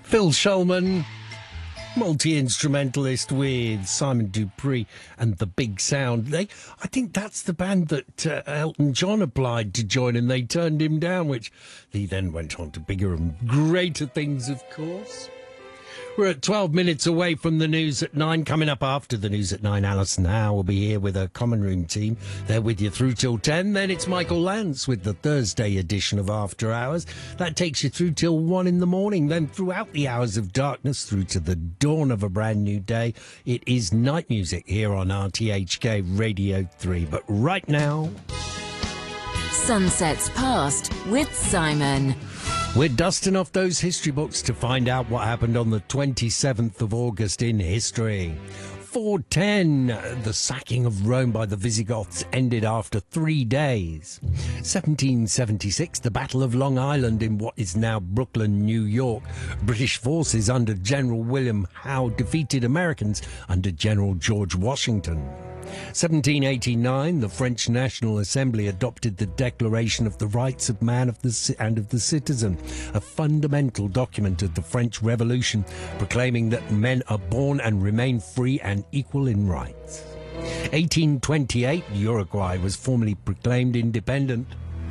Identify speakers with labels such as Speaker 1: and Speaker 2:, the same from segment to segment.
Speaker 1: Phil Shulman, multi-instrumentalist with Simon Dupree and the Big Sound. I think that's the band that Elton John applied to join and they turned him down, which he then went on to bigger and greater things, of course. We're at 12 minutes away from the news at 9. Coming up after the news at 9, Alison Howe will be here with her Common Room team. They're with you through till 10. Then it's Michael Lance with the Thursday edition of After Hours. That takes you through till 1 in the morning. Then throughout the hours of darkness through to the dawn of a brand new day, it is night music here on RTHK Radio 3. But right now,
Speaker 2: Sunsets Past with Simon.
Speaker 1: we're dusting off those history books to find out what happened on the 27th of August in history. 410, the sacking of Rome by the Visigoths ended after 3 days. 1776, the Battle of Long Island in what is now Brooklyn, New York. British forces under General William Howe defeated Americans under General George Washington. 1789, the French National Assembly adopted the Declaration of the Rights of Man and of the Citizen, a fundamental document of the French Revolution, proclaiming that men are born and remain free and equal in rights. 1828, Uruguay was formally proclaimed independent.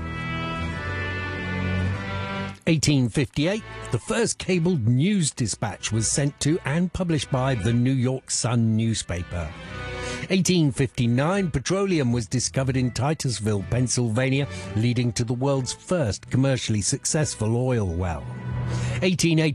Speaker 1: 1858, the first cabled news dispatch was sent to and published by the New York Sun newspaper. 1859, petroleum was discovered in Titusville, Pennsylvania, leading to the world's first commercially successful oil well. 1880,